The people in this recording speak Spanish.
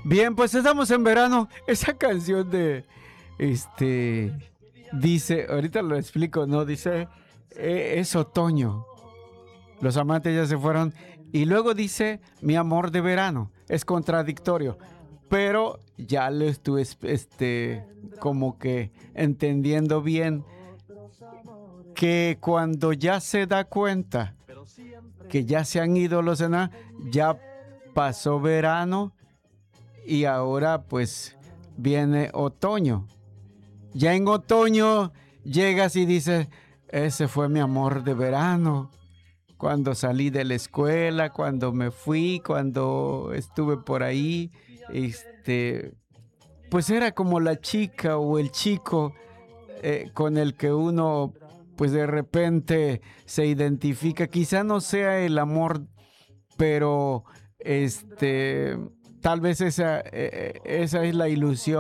Bien, pues estamos en verano. Esa canción de, dice, ahorita lo explico, ¿no? Dice, es otoño. Los amantes ya se fueron. Y luego dice, mi amor de verano. Es contradictorio. Pero ya lo estuve, como que entendiendo bien que cuando ya se da cuenta que ya se han ido los enanos, ya pasó verano y ahora pues viene otoño. Ya en otoño llegas y dices, ese fue mi amor de verano. Cuando salí de la escuela, cuando me fui, cuando estuve por ahí, pues era como la chica o el chico con el que uno pues de repente se identifica. Quizá no sea el amor, pero tal vez esa es la ilusión